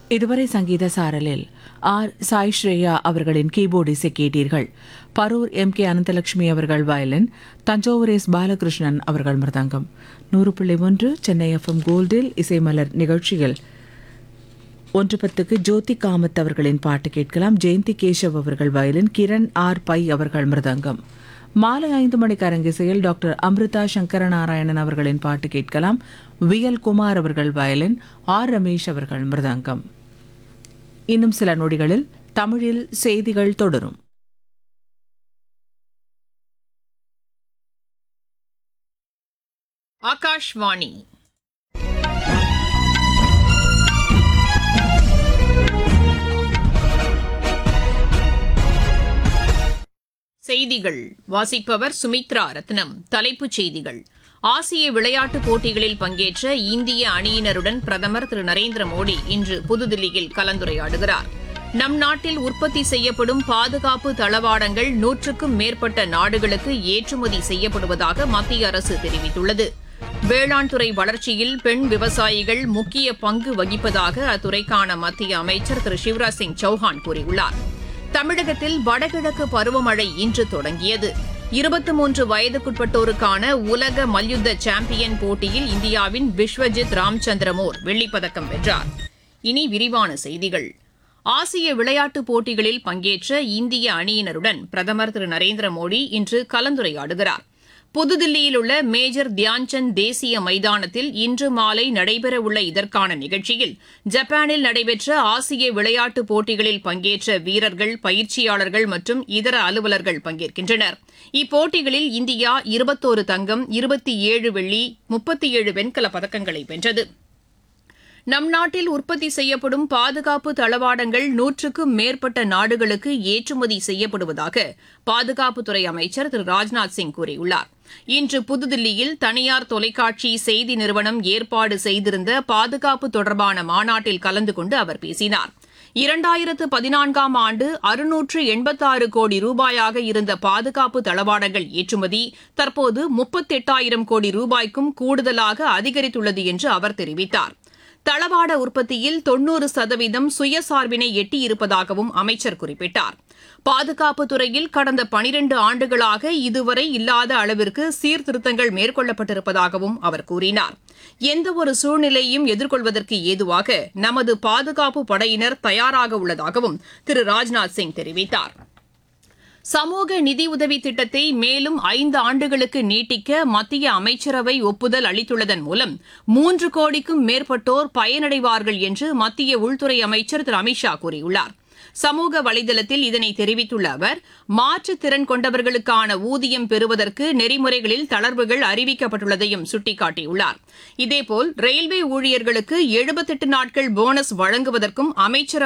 இதுவரை சங்கீத சாரலில் ஆர் சாய் ஸ்ரேயா அவர்களின் கீபோர்டு இசை கேட்டீர்கள். பரூர் கே அனந்தலட்சுமி அவர்கள் வயலின், தஞ்சாவூர் பாலகிருஷ்ணன் அவர்கள் மிருதங்கம். 100.1 சென்னை எஃப்எம் கோல்டில் இசைமலர் நிகழ்ச்சியில் 1:10 ஜோதி காமத் அவர்களின் பாட்டு கேட்கலாம். ஜெயந்தி கேசவ் அவர்கள் வயலின், கிரண் ஆர் பை அவர்கள் மிருதங்கம். மாலை 5 மணிக்கு அரங்கிசையில் டாக்டர் அம்ருதா சங்கரநாராயணன் அவர்களின் பாட்டு கேட்கலாம். வி.எல். குமார் அவர்கள் வயலின், ஆர் ரமேஷ் அவர்கள் மிருதங்கம். இன்னும் சில நொடிகளில் தமிழில் செய்திகள் தொடரும். ஆகாஷ்வாணி செய்திகள் வாசிப்பவர் சுமித்ரா ரத்னம். தலைப்புச் செய்திகள்: ஆசிய விளையாட்டுப் போட்டிகளில் பங்கேற்ற இந்திய அணியினருடன் பிரதமர் திரு நரேந்திர மோடி இன்று புதுதில்லியில் கலந்துரையாடுகிறார். நம் நாட்டில் உற்பத்தி செய்யப்படும் பாதுகாப்பு தளவாடங்கள் 100க்கும் மேற்பட்ட நாடுகளுக்கு ஏற்றுமதி செய்யப்படுவதாக மத்திய அரசு தெரிவித்துள்ளது. வேளாண் துறை வளர்ச்சியில் பெண் விவசாயிகள் முக்கிய பங்கு வகிப்பதாக அத்துறைக்கான மத்திய அமைச்சர் திரு சிவராஜ் சிங் சௌஹான் கூறியுள்ளார். தமிழகத்தில் வடகிழக்கு பருவமழை இன்று தொடங்கியது. 23 வயதுக்குட்பட்டோருக்கான உலக மல்யுத்த சாம்பியன் போட்டியில் இந்தியாவின் விஸ்வஜித் ராம்சந்திரமோர் வெள்ளிப்பதக்கம் வென்றார். இனி விரிவான செய்திகள். ஆசிய விளையாட்டுப் போட்டிகளில் பங்கேற்ற இந்திய அணியினருடன் பிரதமர் திரு நரேந்திர மோடி இன்று கலந்துரையாடுகிறார். புதுதில்லியில் உள்ள மேஜர் தியான்சந்த் தேசிய மைதானத்தில் இன்று மாலை நடைபெறவுள்ள இதற்கான நிகழ்ச்சியில் ஜப்பானில் நடைபெற்ற ஆசிய விளையாட்டுப் போட்டிகளில் பங்கேற்ற வீரர்கள், பயிற்சியாளர்கள் மற்றும் இதர அலுவலர்கள் பங்கேற்கின்றனர். இப்போட்டிகளில் இந்தியா 21 தங்கம், 27 வெள்ளி, 37 வெண்கலப் பதக்கங்களை வென்றது. நம் நாட்டில் உற்பத்தி செய்யப்படும் பாதுகாப்பு தளவாடங்கள் 100க்கும் மேற்பட்ட நாடுகளுக்கு ஏற்றுமதி செய்யப்படுவதாக பாதுகாப்புத்துறை அமைச்சர் திரு ராஜ்நாத் சிங் கூறியுள்ளார். இன்று புதுதில்லியில் தனியார் தொலைக்காட்சி செய்தி நிறுவனம் ஏற்பாடு செய்திருந்த பாதுகாப்பு தொடர்பான மாநாட்டில் கலந்து கொண்டு அவர் பேசினார். 2014ஆம் ஆண்டு 686 கோடி ரூபாயாக இருந்த பாதுகாப்பு தளவாடங்கள் ஏற்றுமதி தற்போது 38,000 கோடி ரூபாய்க்கும் கூடுதலாக அதிகரித்துள்ளது என்று அவர் தெரிவித்தார். தளவாட உற்பத்தியில் 90% சுயசார்பினை எட்டியிருப்பதாகவும் அமைச்சர் குறிப்பிட்டார். பாதுகாப்புத் துறையில் கடந்த 12 ஆண்டுகளாக இதுவரை இல்லாத அளவிற்கு சீர்திருத்தங்கள் மேற்கொள்ளப்பட்டிருப்பதாகவும் அவர் கூறினார். எந்தவொரு சூழ்நிலையையும் எதிர்கொள்வதற்கு ஏதுவாக நமது பாதுகாப்பு படையினர் தயாராக உள்ளதாகவும் திரு ராஜ்நாத் சிங் தெரிவித்தார். சமூக நிதியுதவி திட்டத்தை மேலும் 5 ஆண்டுகளுக்கு நீட்டிக்க மத்திய அமைச்சரவை ஒப்புதல் அளித்துள்ளதன் மூலம் 3 கோடிக்கும் மேற்பட்டோர் பயனடைவார்கள் என்று மத்திய உள்துறை அமைச்சர் திரு அமித் ஷா கூறியுள்ளார். சமூக வலைதளத்தில் இதனை தெரிவித்துள்ள அவர், மாற்றுத்திறன் கொண்டவர்களுக்கான ஊதியம் பெறுவதற்கு நெறிமுறைகளில் தளர்வுகள் அறிவிக்கப்பட்டுள்ளதையும் சுட்டிக்காட்டியுள்ளார். இதேபோல் ரயில்வே ஊழியர்களுக்கு 78 நாட்கள் போனஸ் வழங்குவதற்கும் அமைச்சரவை